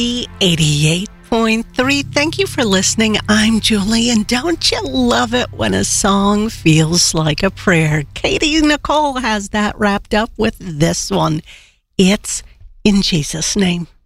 88.3. Thank you for listening. I'm Julie, and don't you love it when a song feels like a prayer? Katie Nicole has that wrapped up with this one. It's In Jesus' Name.